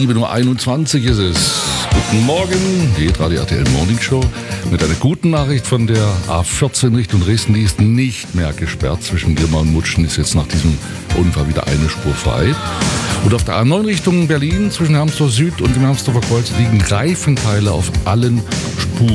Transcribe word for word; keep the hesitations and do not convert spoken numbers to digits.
sieben Uhr einundzwanzig ist es. Guten Morgen, die Radio R T L Morning Show mit einer guten Nachricht von der A vierzehn Richtung Dresden. Die ist nicht mehr gesperrt. Zwischen Grimma und Mutschen ist jetzt nach diesem Unfall wieder eine Spur frei. Und auf der A neun Richtung Berlin zwischen Hermsdorf Süd und dem Hermsdorfer Kreuz liegen Reifenteile auf allen Spuren.